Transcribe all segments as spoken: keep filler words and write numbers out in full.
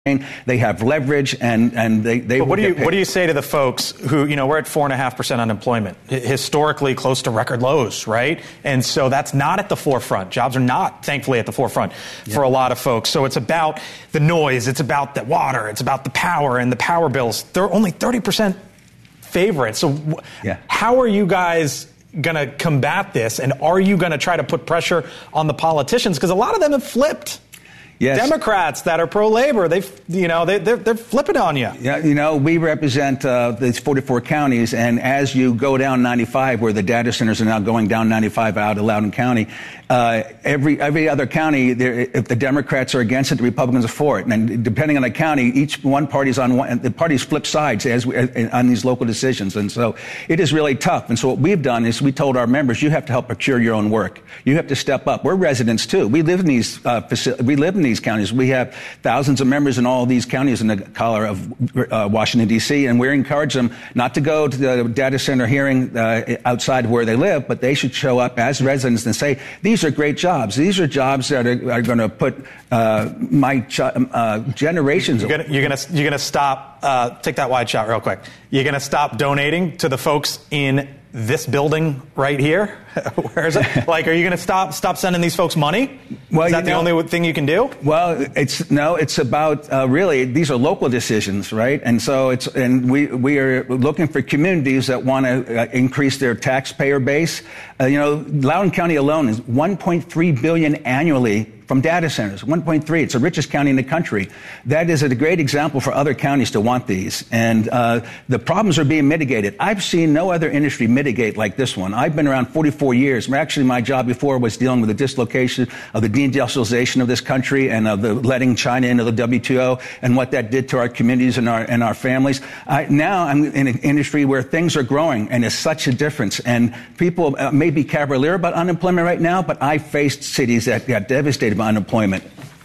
They have leverage, and, and they, they but what will do you get paid. What do you say to the folks who, you know, we're at four and a half percent unemployment, historically close to record lows, right? And so that's not at the forefront. Jobs are not, thankfully, at the forefront yeah. for a lot of folks. So it's about the noise, it's about the water, it's about the power and the power bills. They're only thirty percent favorites. So yeah. how are you guys going to combat this? And are you going to try to put pressure on the politicians? Because a lot of them have flipped. Yes. Democrats that are pro-labor, they, you know, they, they're, they're flipping on you. Yeah, you know, we represent uh, these forty-four counties, and as you go down ninety-five, where the data centers are now going down ninety-five out of Loudoun County, uh, every every other county, if the Democrats are against it, the Republicans are for it. And depending on the county, each one party's on one, the parties flip sides as we, on these local decisions, and so it is really tough. And so what we've done is we told our members, you have to help procure your own work. You have to step up. We're residents too. We live in these uh, facilities. We live in these counties. We have thousands of members in all of these counties in the collar of uh, Washington, D C, and we encourage them not to go to the data center hearing uh, outside where they live, but they should show up as residents and say, these are great jobs. These are jobs that are, are going to put uh, my ch- uh, generations... You're going you're gonna, you're gonna stop... Uh, take that wide shot real quick. You're going to stop donating to the folks in this building right here? Where is it? Like, are you going to stop stop sending these folks money? Well, is that the know, only thing you can do? Well, it's no, it's about uh, really these are local decisions, right? And so it's and we we are looking for communities that want to uh, increase their taxpayer base. Uh, you know, Loudoun County alone is one point three billion dollars annually from data centers. one point three. It's the richest county in the country. That is a great example for other counties to want these. And uh, the problems are being mitigated. I've seen no other industry mitigate like this one. I've been around forty-four years. Actually, my job before was dealing with the dislocation of the deindustrialization of this country and of the letting China into the W T O and what that did to our communities and our and our families. I, now I'm in an industry where things are growing, and it's such a difference. And people uh, may be cavalier about unemployment right now, but I faced cities that got devastated by unemployment.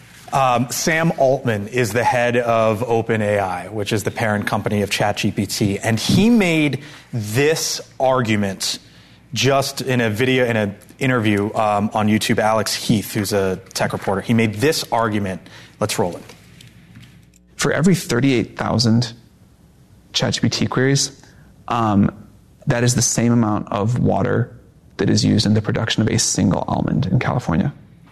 Um, Sam Altman is the head of OpenAI, which is the parent company of ChatGPT, and he made this argument just in a video, in an interview um, on YouTube. Alex Heath, who's a tech reporter, he made this argument. Let's roll it. For every thirty-eight thousand ChatGPT queries, um, that is the same amount of water that is used in the production of a single almond in California.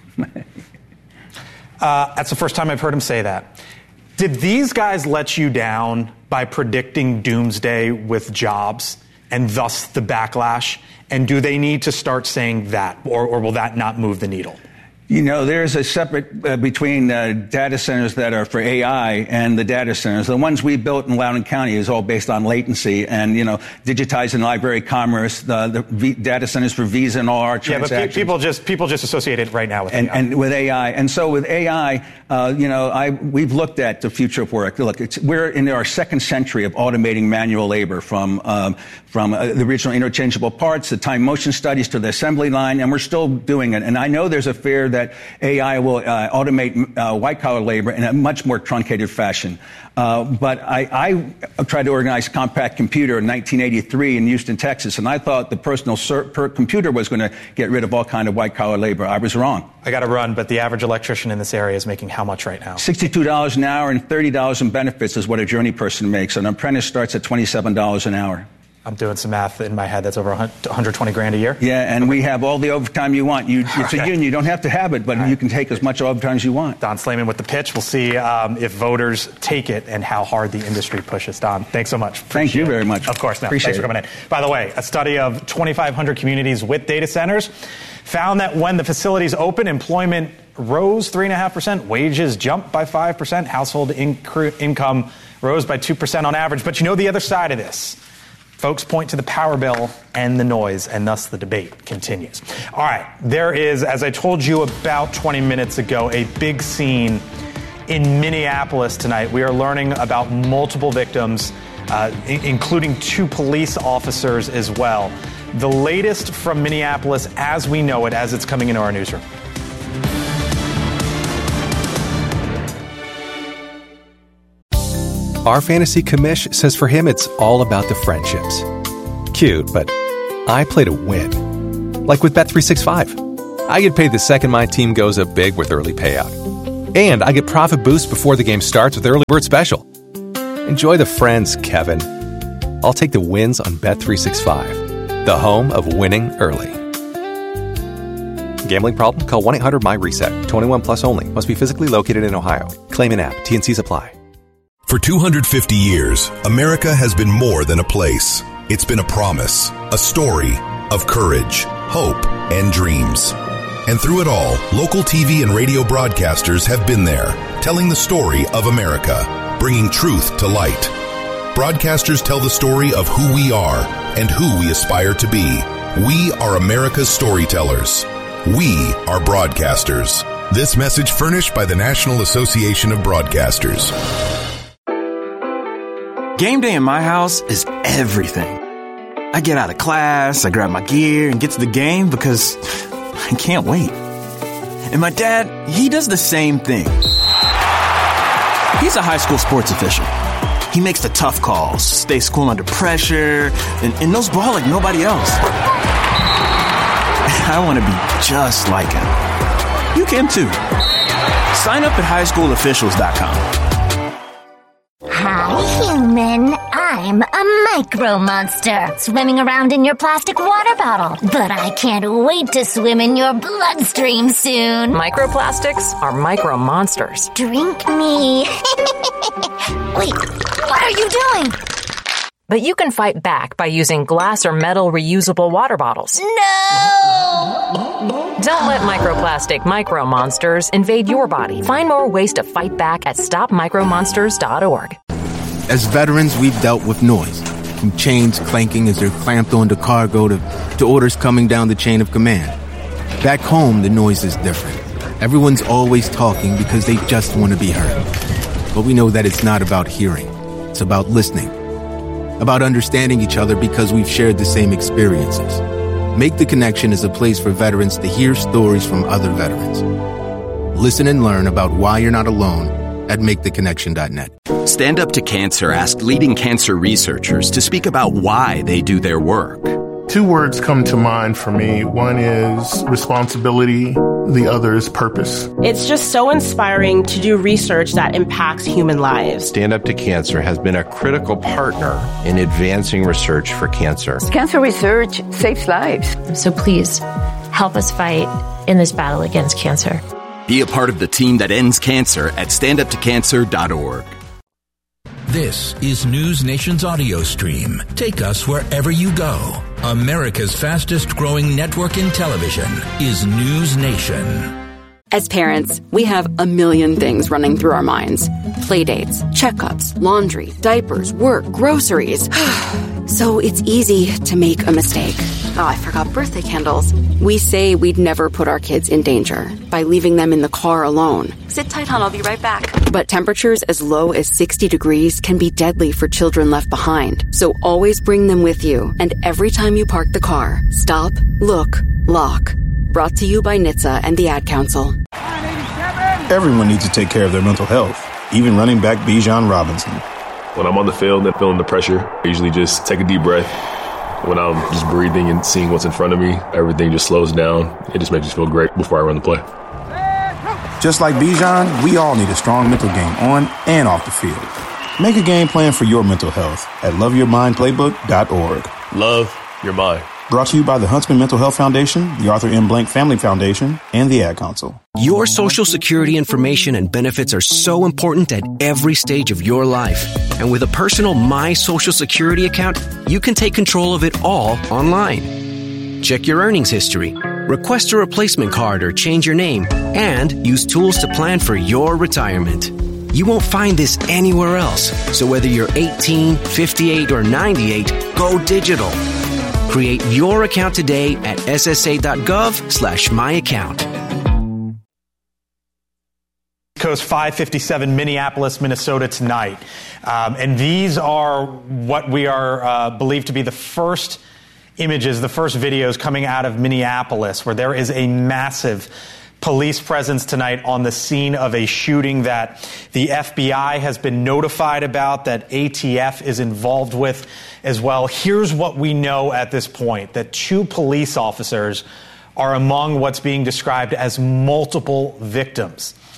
Uh, that's the first time I've heard him say that. Did these guys let you down by predicting doomsday with jobs and thus the backlash? And do they need to start saying that, or, or will that not move the needle? You know, there's a separate uh, between uh, data centers that are for A I and the data centers. The ones we built in Loudoun County is all based on latency and, you know, digitizing library commerce, the, the v- data centers for Visa and all our transactions. Yeah, but pe- people just people just associate it right now with and, A I. And with A I. And so with A I, uh, you know, I we've looked at the future of work. Look, it's, we're in our second century of automating manual labor from um, from uh, the original interchangeable parts, the time motion studies to the assembly line, and we're still doing it. And I know there's a fear that A I will uh, automate uh, white-collar labor in a much more truncated fashion. Uh, but I, I tried to organize Compact Computer in nineteen eighty-three in Houston, Texas, and I thought the personal ser- per computer was going to get rid of all kind of white-collar labor. I was wrong. I got to run, but the average electrician in this area is making how much right now? sixty-two dollars an hour and thirty dollars in benefits is what a journey person makes. An apprentice starts at twenty-seven dollars an hour. I'm doing some math in my head. That's over one hundred twenty grand a year. Yeah, and we have all the overtime you want. You, it's okay. A union. You don't have to have it, but right. You can take as much overtime as you want. Don Slayman with the pitch. We'll see um, if voters take it and how hard the industry pushes. Don, thanks so much. Appreciate Thank you it. very much. Of course. No, Appreciate thanks for coming in. By the way, a study of twenty-five hundred communities with data centers found that when the facilities open, employment rose three point five percent, wages jumped by five percent, household inc- income rose by two percent on average. But you know the other side of this. Folks point to the power bill and the noise, and thus the debate continues. All right, there is, as I told you about twenty minutes ago, a big scene in Minneapolis tonight. We are learning about multiple victims, uh, I- including two police officers as well. The latest from Minneapolis as we know it, as it's coming into our newsroom. Our fantasy commish says for him it's all about the friendships. Cute, but I play to win. Like with Bet three sixty-five. I get paid the second my team goes up big with early payout. And I get profit boost before the game starts with Early Bird Special. Enjoy the friends, Kevin. I'll take the wins on Bet three sixty-five, the home of winning early. Gambling problem? Call one eight hundred M Y reset. twenty-one plus only. Must be physically located in Ohio. Claim in app. T and Cs apply. For two hundred fifty years, America has been more than a place. It's been a promise, a story of courage, hope, and dreams. And through it all, local T V and radio broadcasters have been there, telling the story of America, bringing truth to light. Broadcasters tell the story of who we are and who we aspire to be. We are America's storytellers. We are broadcasters. This message furnished by the National Association of Broadcasters. Game day in my house is everything. I get out of class, I grab my gear, and get to the game because I can't wait. And my dad, he does the same thing. He's a high school sports official. He makes the tough calls, stays cool under pressure, and, and knows ball like nobody else. I want to be just like him. You can too. Sign up at high school officials dot com. Hi, human. I'm a micro monster, swimming around in your plastic water bottle. But I can't wait to swim in your bloodstream soon. Microplastics are micro monsters. Drink me. Wait, what are you doing? But you can fight back by using glass or metal reusable water bottles. No! Don't let microplastic micro monsters invade your body. Find more ways to fight back at stop micro monsters dot org. As veterans, we've dealt with noise, from chains clanking as they're clamped onto cargo to, to orders coming down the chain of command. Back home, the noise is different. Everyone's always talking because they just want to be heard. But we know that it's not about hearing. It's about listening. About understanding each other because we've shared the same experiences. Make the Connection is a place for veterans to hear stories from other veterans. Listen and learn about why you're not alone at make the connection dot net. Stand Up to Cancer asked leading cancer researchers to speak about why they do their work. Two words come to mind for me. One is responsibility. The other is purpose. It's just so inspiring to do research that impacts human lives. Stand Up to Cancer has been a critical partner in advancing research for cancer. Cancer research saves lives. So please help us fight in this battle against cancer. Be a part of the team that ends cancer at stand up to cancer dot org. This is News Nation's audio stream. Take us wherever you go. America's fastest growing network in television is News Nation. As parents, we have a million things running through our minds. Playdates, checkups, laundry, diapers, work, groceries. So it's easy to make a mistake. Oh, I forgot birthday candles. We say we'd never put our kids in danger by leaving them in the car alone. Sit tight, hon, I'll be right back. But temperatures as low as sixty degrees can be deadly for children left behind. So always bring them with you. And every time you park the car, stop, look, lock. Brought to you by N H T S A and the Ad Council. Everyone needs to take care of their mental health, even running back Bijan Robinson. When I'm on the field and feeling the pressure, I usually just take a deep breath. When I'm just breathing and seeing what's in front of me, everything just slows down. It just makes me feel great before I run the play. Just like Bijan, we all need a strong mental game on and off the field. Make a game plan for your mental health at love your mind playbook dot org. Love your mind. Brought to you by the Huntsman Mental Health Foundation, the Arthur M. Blank Family Foundation, and the Ad Council. Your Social Security information and benefits are so important at every stage of your life. And with a personal My Social Security account, you can take control of it all online. Check your earnings history, request a replacement card or change your name, and use tools to plan for your retirement. You won't find this anywhere else. So whether you're eighteen, fifty-eight, or ninety-eight, go digital. Create your account today at S S A dot gov slash my account. Coast five fifty-seven, Minneapolis, Minnesota tonight. Um, and these are what we are uh, believed to be the first images, the first videos coming out of Minneapolis, where there is a massive police presence tonight on the scene of a shooting that the F B I has been notified about, that A T F is involved with as well. Here's what we know at this point, that two police officers are among what's being described as multiple victims.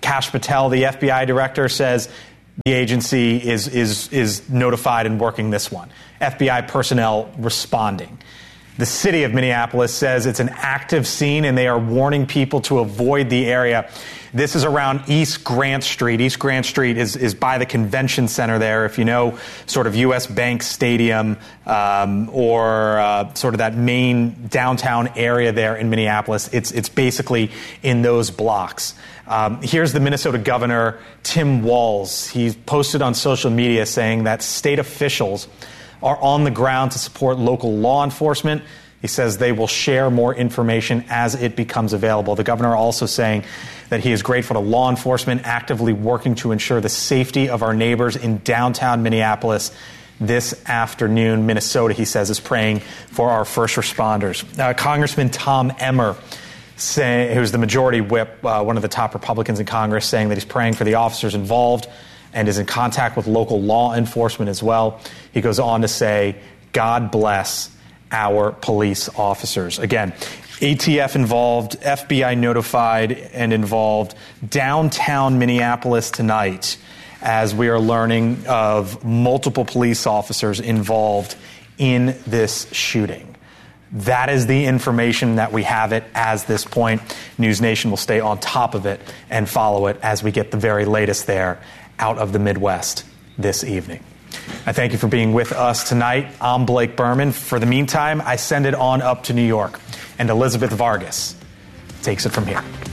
Kash Patel, the F B I director, says the agency is, is, is notified and working this one. F B I personnel responding. The city of Minneapolis says it's an active scene and they are warning people to avoid the area. This is around East Grant Street. East Grant Street is, is by the convention center there. If you know sort of U S Bank Stadium um, or uh, sort of that main downtown area there in Minneapolis, it's, it's basically in those blocks. Um, here's the Minnesota governor, Tim Walz. He posted on social media saying that state officials are on the ground to support local law enforcement. He says they will share more information as it becomes available. The governor also saying that he is grateful to law enforcement actively working to ensure the safety of our neighbors in downtown Minneapolis this afternoon. Minnesota, he says, is praying for our first responders. Uh, Congressman Tom Emmer, say, who's the majority whip, uh, one of the top Republicans in Congress, saying that he's praying for the officers involved and is in contact with local law enforcement as well. He goes on to say, God bless our police officers. Again, A T F involved, F B I notified and involved, downtown Minneapolis tonight, as we are learning of multiple police officers involved in this shooting. That is the information that we have it as this point. News Nation will stay on top of it and follow it as we get the very latest there out of the Midwest this evening. I thank you for being with us tonight. I'm Blake Berman. For the meantime, I send it on up to New York, and Elizabeth Vargas takes it from here.